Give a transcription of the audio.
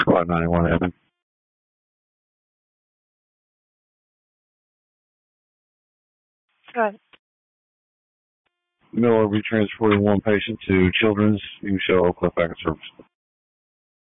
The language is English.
591 Evan. Good. Miller will be transporting one patient to Children's. You can show Oak Cliff Packet Service.